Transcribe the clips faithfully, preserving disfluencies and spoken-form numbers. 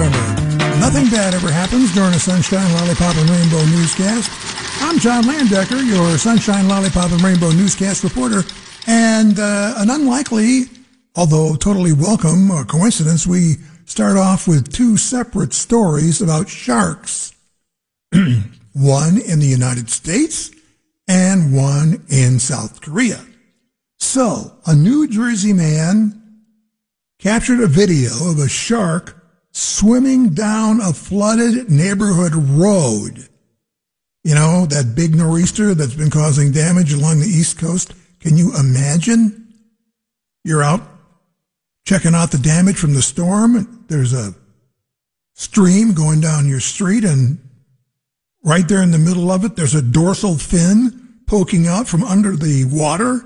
November. Nothing bad ever happens during a Sunshine, Lollipop, and Rainbow newscast. I'm John Landecker, your Sunshine, Lollipop, and Rainbow newscast reporter, and uh, an unlikely, although totally welcome uh, coincidence, we start off with two separate stories about sharks. One in the United States and one in South Korea. So, a New Jersey man captured a video of a shark swimming down a flooded neighborhood road. You know, that big nor'easter that's been causing damage along the East Coast. Can you imagine? You're out checking out the damage from the storm. There's a stream going down your street, and right there in the middle of it, there's a dorsal fin poking out from under the water.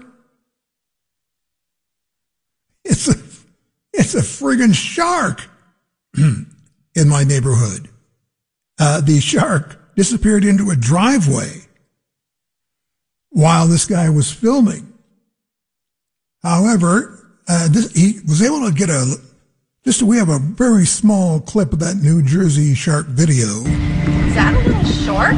It's a, it's a friggin' shark in my neighborhood. Uh, the shark disappeared into a driveway while this guy was filming. However, uh, this, he was able to get a, just we have a very small clip of that New Jersey shark video. Is that a little shark?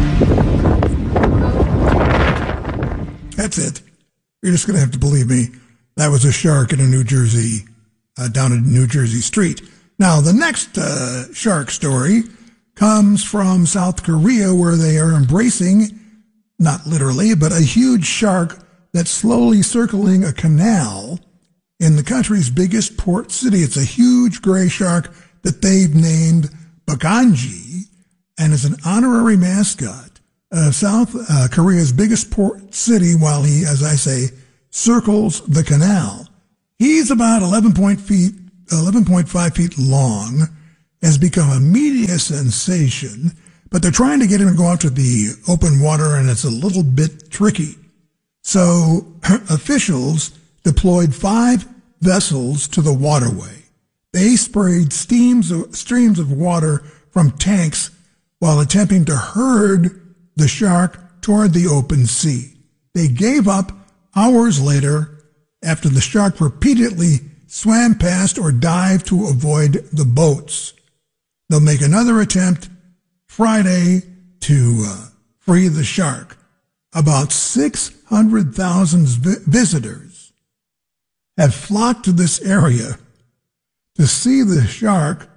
That's it. You're just going to have to believe me. That was a shark in a New Jersey, uh, down a New Jersey street. Now, the next uh, shark story comes from South Korea, where they are embracing, not literally, but a huge shark that's slowly circling a canal in the country's biggest port city. It's a huge gray shark that they've named Baganji, and is an honorary mascot of South uh, Korea's biggest port city, while he, as I say, circles the canal. He's about eleven point five feet long, has become a media sensation, but they're trying to get him to go out to the open water, and it's a little bit tricky. So officials deployed five vessels to the waterway. They sprayed steams of, streams of water from tanks while attempting to herd the shark toward the open sea. They gave up hours later after the shark repeatedly swam past or dived to avoid the boats. They'll make another attempt Friday to uh, free the shark. About six hundred thousand vi- visitors have flocked to this area to see the shark.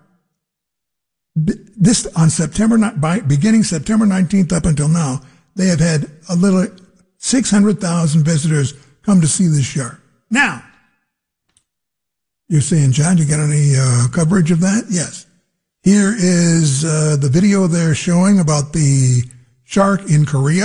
This on September, by beginning September nineteenth up until now, they have had a little six hundred thousand visitors come to see the shark. Now, you're saying, John, you got any uh, coverage of that? Yes. Here is uh, the video they're showing about the shark in Korea.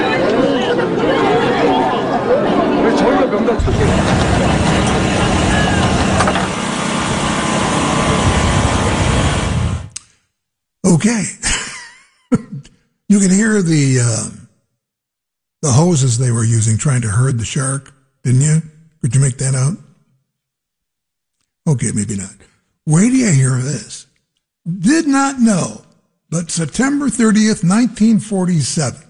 Okay. You can hear the uh, the hoses they were using trying to herd the shark, didn't you? Could you make that out? Okay, maybe not. Wait till you hear this. Did not know, but September thirtieth, nineteen forty-seven,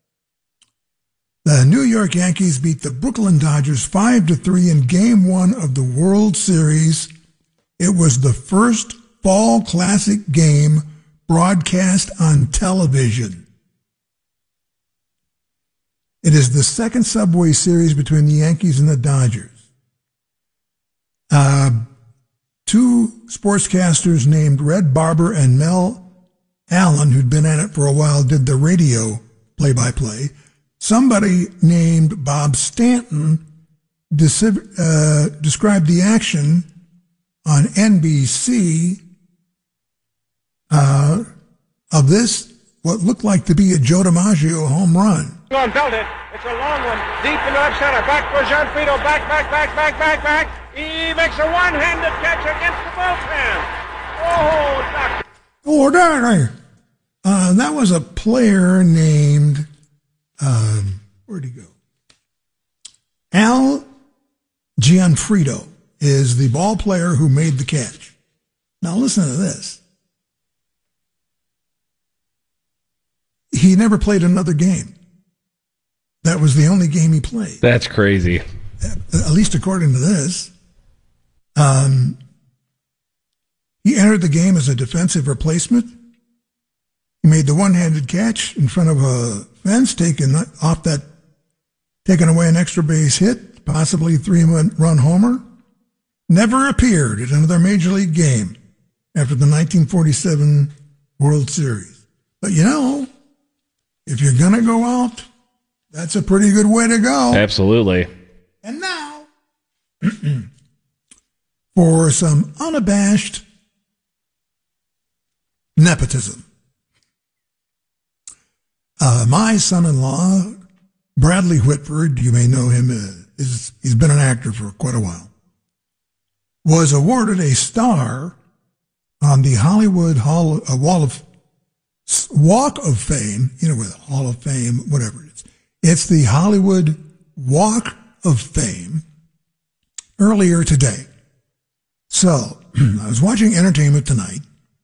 the New York Yankees beat the Brooklyn Dodgers five to three in Game One of the World Series. It was the first fall classic game broadcast on television. It is the second Subway Series between the Yankees and the Dodgers. Uh, two sportscasters named Red Barber and Mel Allen, who'd been at it for a while, did the radio play-by-play. Somebody named Bob Stanton dis- uh, described the action on N B C uh, of this, what looked like to be a Joe DiMaggio home run. On Belted. It's a long one. Deep in left center. Back for Gianfrido. Back, back, back, back, back, back. He makes a one-handed catch against the bullpen. Oh, doctor. Oh, doctor. Uh, that was a player named, um, where'd he go? Al Gianfrido is the ball player who made the catch. Now listen to this. He never played another game. That was the only game he played. That's crazy. At least according to this. Um, He entered the game as a defensive replacement. He made the one-handed catch in front of a fence, taking off that, taking away an extra base hit, possibly three-run homer. Never appeared at another Major League game after the nineteen forty-seven World Series. But you know, if you're going to go out, that's a pretty good way to go. Absolutely. And now, for some unabashed nepotism. Uh, my son-in-law, Bradley Whitford, you may know him, uh, is, he's been an actor for quite a while, was awarded a star on the Hollywood Hall, uh, Wall of Walk of Fame, you know, with Hall of Fame, whatever it is. It's the Hollywood Walk of Fame earlier today. So I was watching Entertainment Tonight,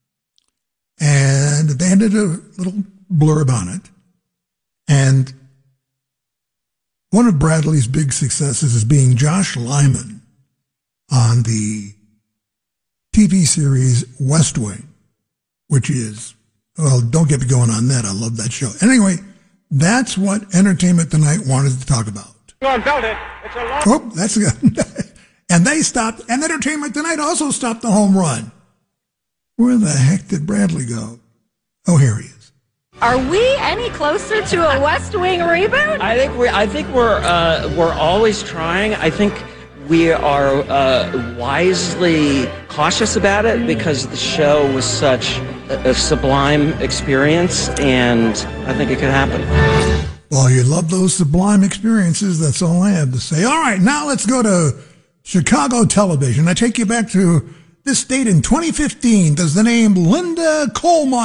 and they did a little blurb on it. And one of Bradley's big successes is being Josh Lyman on the T V series West Wing, which is, well, don't get me going on that. I love that show. Anyway, that's what Entertainment Tonight wanted to talk about. Go on, belt it. It's a long... Oh, that's good. And they stopped, and Entertainment Tonight also stopped the home run. Where the heck did Bradley go? Oh, here he is. Are we any closer to a West Wing reboot? I think we. I think we're. Uh, we're always trying. I think we are uh, wisely cautious about it because the show was such a, a sublime experience, and I think it could happen. Well, you love those sublime experiences. That's all I have to say. All right, now let's go to Chicago television. I take you back to this date in twenty fifteen. Does the name Linda Coleman